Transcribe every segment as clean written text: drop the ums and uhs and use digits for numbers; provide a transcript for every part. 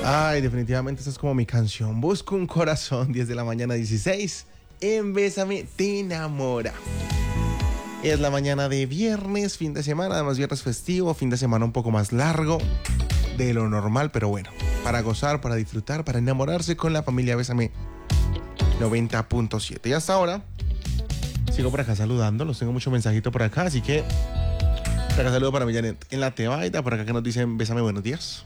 Ay, definitivamente esa es como mi canción. Busco un corazón, 10 de la mañana 16. En Bésame te enamora. Es la mañana de viernes, fin de semana, además viernes festivo, fin de semana un poco más largo de lo normal, pero bueno, para gozar, para disfrutar, para enamorarse con la familia Bésame 90.7. Y hasta ahora sigo por acá saludando, los tengo mucho mensajito por acá, así que por acá saludo para Millanet en la Tebaida, por acá que nos dicen Bésame, buenos días.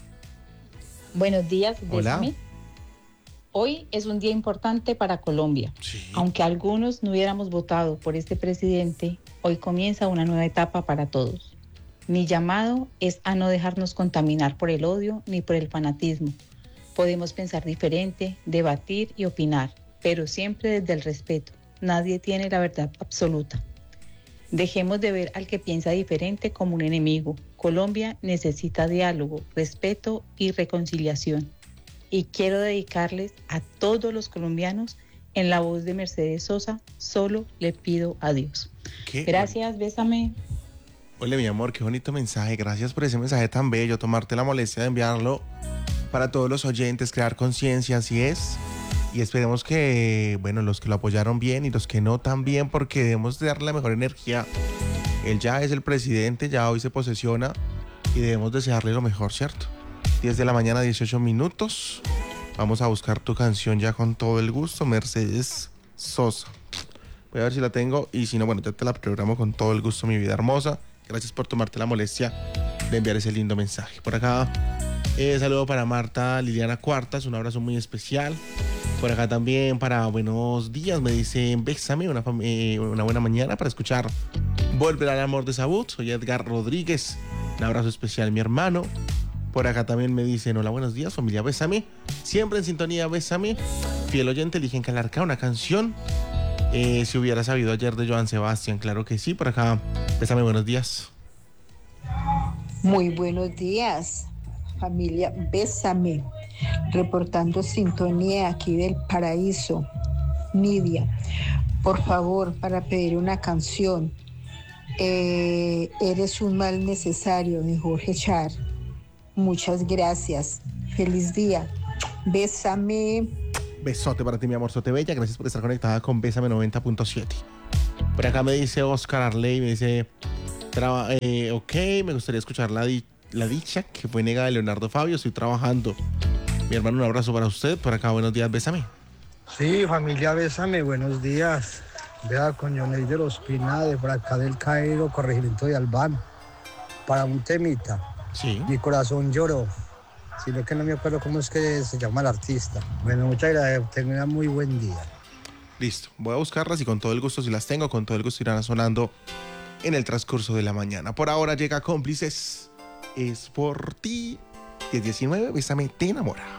Buenos días, Hola. Bésame. Hoy es un día importante para Colombia. Sí. Aunque algunos no hubiéramos votado por este presidente, hoy comienza una nueva etapa para todos. Mi llamado es a no dejarnos contaminar por el odio ni por el fanatismo. Podemos pensar diferente, debatir y opinar, pero siempre desde el respeto. Nadie tiene la verdad absoluta. Dejemos de ver al que piensa diferente como un enemigo. Colombia necesita diálogo, respeto y reconciliación. Y quiero dedicarles a todos los colombianos, en la voz de Mercedes Sosa, solo le pido a Dios. Gracias, Bésame. Hola, mi amor, qué bonito mensaje. Gracias por ese mensaje tan bello, tomarte la molestia de enviarlo para todos los oyentes, crear conciencia, así es. Y esperemos que, bueno, los que lo apoyaron bien y los que no también, porque debemos de darle la mejor energía. Él ya es el presidente, ya hoy se posesiona y debemos desearle lo mejor, ¿cierto? 10 de la mañana, 18 minutos. Vamos a buscar tu canción ya con todo el gusto, Mercedes Sosa. Voy a ver si la tengo y si no, bueno, ya te la programo con todo el gusto, mi vida hermosa. Gracias por tomarte la molestia de enviar ese lindo mensaje. Por acá, saludo para Marta Liliana Cuartas, un abrazo muy especial. Por acá también para buenos días, me dicen Bésame, una buena mañana para escuchar Volver al amor de Sabut. Soy Edgar Rodríguez, un abrazo especial, mi hermano. Por acá también me dicen, hola, buenos días, familia Bésame. Siempre en sintonía, Bésame. Fiel oyente, eligen Calarca, una canción. Si hubiera sabido ayer de Joan Sebastián, claro que sí. Por acá, Bésame, buenos días. Muy buenos días, familia Bésame. Reportando sintonía aquí del paraíso. Nidia, por favor, para pedir una canción. Eres un mal necesario, de Jorge Char. Muchas gracias. Feliz día. Bésame. Besote para ti, mi amor, sote bella. Gracias por estar conectada con Bésame 90.7. Por acá me dice Oscar Arley, me dice, ok, me gustaría escuchar la dicha que fue negada de Leonardo Fabio. Estoy trabajando. Mi hermano, un abrazo para usted. Por acá, buenos días, Bésame. Sí, familia Bésame, buenos días. Vea con Yonel de los Pina, de por acá del Cairo, corregimiento de Albán. Para un temita. Sí. Mi corazón lloró. Sino que no me acuerdo cómo es que se llama el artista. Bueno, muchas gracias. Tenga muy buen día. Listo. Voy a buscarlas y con todo el gusto, si las tengo, con todo el gusto irán sonando en el transcurso de la mañana. Por ahora llega Cómplices. Es por ti. 10-19, Bésame te enamora.